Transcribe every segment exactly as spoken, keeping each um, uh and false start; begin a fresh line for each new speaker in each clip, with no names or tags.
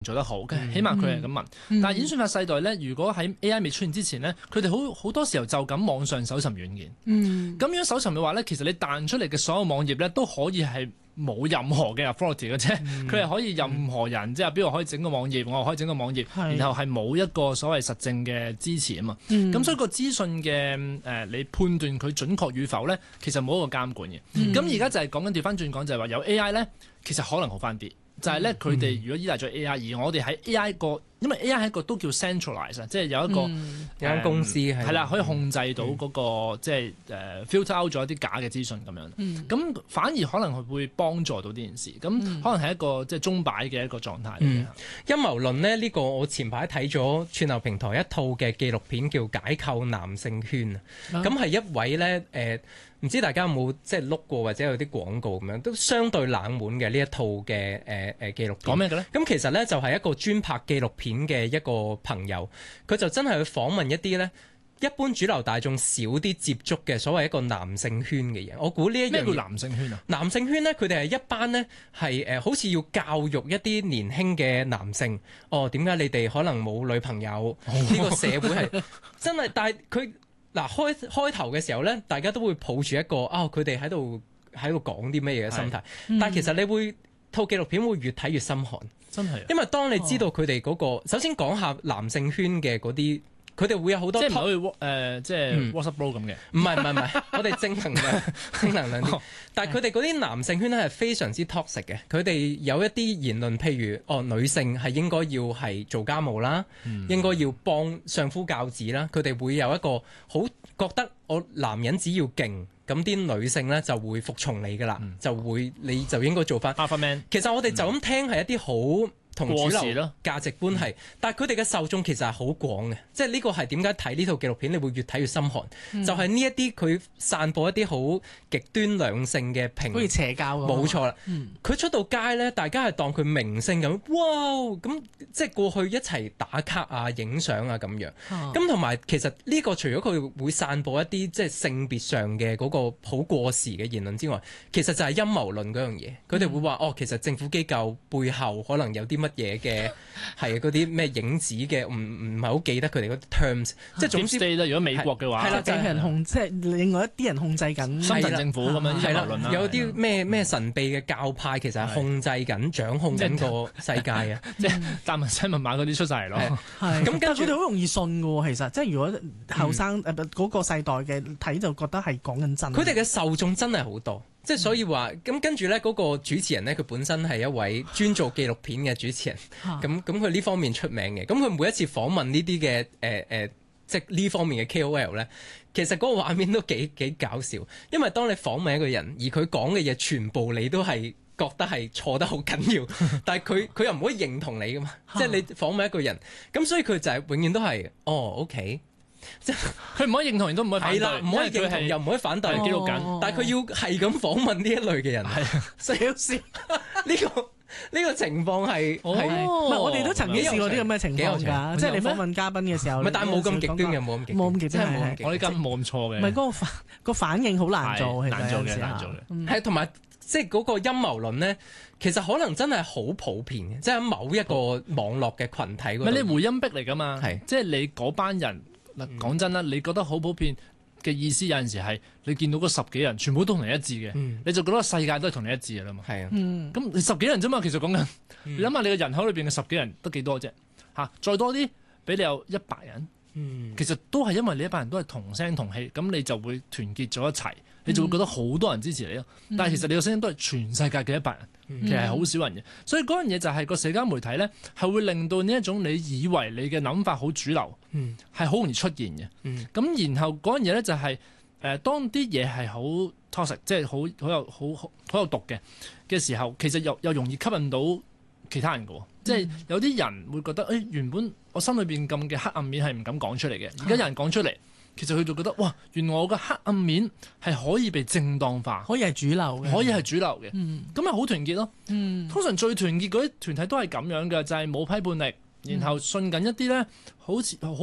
做得好嘅，起碼佢係咁問。嗯、但係演算法世代咧，如果喺 A I 未出現之前咧，佢哋好好多時候就咁網上搜尋軟件。嗯，咁樣搜尋嘅話咧，其實你彈出嚟嘅所有網頁咧，都可以係冇任何嘅 authority 嘅啫。佢係、嗯、可以任何人，嗯、即係比如可以整個網頁，我可以整個網頁，是然後係冇一個所謂實證嘅支持啊嘛。咁、嗯、所以個資訊嘅誒、呃，你判斷佢準確與否咧，其實冇一個監管嘅。咁而家就係講緊調翻轉講，就係話有 A I 咧，其實可能好翻啲。就係咧，佢哋如果依賴咗 A I，而我哋喺 A I 個，因為 A I 係一個都叫 centralize，即係有一個、嗯呃、
有間公司係
係啦，可以控制到嗰、那個、嗯、即係誒、uh, filter out 咗一啲假嘅資訊咁樣。咁、嗯、反而可能會幫助到呢件事。咁、嗯、可能係一個即係鐘擺嘅一個狀態。
嗯、陰謀論呢，呢、這個我前排睇咗串流平台一套嘅紀錄片叫《解構男性圈》啊。咁係一位咧誒。呃唔知大家有冇即係碌過或者有啲廣告咁樣，都相對冷門嘅呢一套嘅誒誒紀錄片。講咩嘅咧？咁其實咧就係一個專拍紀錄片嘅一個朋友，佢就真係去訪問一啲咧一般主流大眾少啲接觸嘅所謂一個男性圈嘅嘢。我估呢一樣
咩叫男性圈啊？
男性圈咧，佢哋係一班咧係誒好似要教育一啲年輕嘅男性。哦，點解你哋可能冇女朋友？呢個社會係真係，但係佢。嗱，開開頭嘅時候咧，大家都會抱住一個啊，佢哋喺度喺度講啲咩嘢嘅心態。嗯、但係其實你會套紀錄片會越睇越心寒，
真係。
因為當你知道佢哋嗰個，哦、首先講下男性圈嘅嗰啲，佢哋會有好多
即係唔可以誒、呃，即係 WhatsApp bro 咁嘅。
唔係唔係唔係，我哋正能量正能量啲。哦、但係佢哋嗰啲男性圈咧係非常之 toxic 嘅。佢哋有一啲言論，譬如哦，女性係應該要係做家務啦，嗯、應該要幫相夫教子啦。佢哋會有一個好覺得我男人只要勁，咁啲女性咧就會服從你噶啦，嗯、就會你就應該做翻。
Alpha Man。
其實我哋就咁聽係一啲好同主流價值觀係，但係佢哋嘅受眾其實係好廣嘅，即係呢個係點解睇呢套紀錄片你會越睇越心寒，嗯、就係呢一啲佢散播一啲好極端兩性嘅評，
好似邪教咁。
冇錯啦，佢、嗯、出到街咧，大家係當佢明星咁，哇咁即係過去一齊打卡啊、影相啊咁樣。咁同埋其實呢個除咗佢會散播一啲即係性別上嘅嗰個好過時嘅言論之外，其實就係陰謀論嗰樣嘢。佢哋會話、嗯、哦，其實政府機構背後可能有啲乜嘢嘅係嗰啲咩影子嘅，唔唔係好記得佢哋嗰啲 terms，、啊、即係總之
如果美國嘅話，
係啦，就係人控，即係另外一啲人控制緊
深圳政府咁樣陰謀論啦。
有啲咩咩神秘嘅教派，其實係控制緊、掌控緊個世界啊！
即係達文西密碼嗰啲出晒嚟咯。
係咁，跟住佢哋好容易信嘅喎。其實即係如果後生誒嗰個世代嘅睇就覺得係講緊真。
佢哋嘅受眾真係好多。即係所以話咁跟住咧，嗰個主持人咧，佢本身係一位專做紀錄片嘅主持人，咁咁佢呢方面出名嘅。咁佢每一次訪問呢啲嘅誒誒，即係呢方面嘅 K O L 咧，其實嗰個畫面都幾幾搞笑。因為當你訪問一個人，而佢講嘅嘢全部你都係覺得係錯得好緊要，但係佢佢又唔可以認同你噶嘛。即係你訪問一個人，咁所以佢就係永遠都係哦 OK。
即係佢唔可以認同，亦都唔可以反對，
唔可以認同又唔可以反對，
記錄緊。
哦、但係佢要係咁訪問呢一類嘅人，係
少少
呢個呢、這個情況係係，
唔係我哋都曾經試過啲咁嘅情況㗎，即係你訪問嘉賓嘅時候，
唔係，但係冇咁極端嘅，冇咁極端，
冇咁極端，
我呢間冇咁錯嘅。
唔係嗰個反個反應好難做，
難做嘅，難做嘅。
係同埋即係嗰個陰謀論咧，其實可能真係好普遍嘅，即係喺某一個網絡嘅群體嗰度。
唔係你回音壁嚟㗎嘛？
係
即係你嗰班人。嗱，講真啦，你覺得好普遍嘅意思有陣時係你見到嗰十幾人全部都同你一致嘅，嗯、你就覺得世界都係同你一致嘅啦嘛。係啊，咁你十幾人啫嘛，其實講緊，嗯、你諗下你個人口裏邊嘅十幾人得幾多啫？嚇，再多啲俾你有一百人，嗯、其實都係因為你一百人都係同聲同氣，咁你就會團結咗一齊，你就會覺得好多人支持你咯。嗯、但係其實你個聲音都係全世界嘅一百人。其實係好少人嘅，所以嗰樣嘢就係個社交媒體咧，係會令到呢一種你以為你嘅諗法好主流，係好、嗯、容易出現嘅。咁、嗯、然後嗰樣嘢咧就係、是、誒、呃，當啲嘢係好 toxic，即係好好有好好有毒嘅嘅時候，其實又又容易吸引到其他人嘅。嗯、即係有啲人會覺得，誒、欸、原本我心裏邊咁嘅黑暗面係唔敢講出嚟嘅，而家有人講出嚟。其實佢就覺得哇，原來我嘅黑暗面係可以被正當化，
可以係主流嘅，
可以係主流嘅，咁咪好團結咯。嗯、通常最團結嗰啲團體都係咁樣嘅，就係、是、冇批判力，然後信緊一啲咧，好似好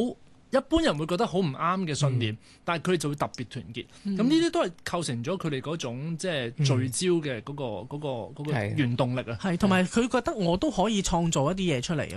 一般人會覺得好唔啱嘅信念，嗯、但係佢哋就會特別團結。咁呢啲都係構成咗佢哋嗰種即係聚焦嘅嗰、嗰個嗰、嗯嗰個嗰、嗰個原動力啊。
係，同埋佢覺得我都可以創造一啲嘢出嚟啊